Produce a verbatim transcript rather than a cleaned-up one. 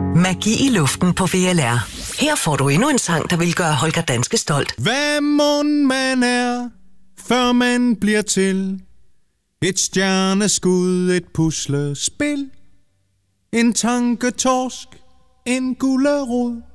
Magi i luften på V L R. Her får du endnu en sang, der vil gøre Holger Danske stolt. Hvad mon man er, før man bliver til? Et stjerneskud, et puslespil, en tanketorsk, en gulerod.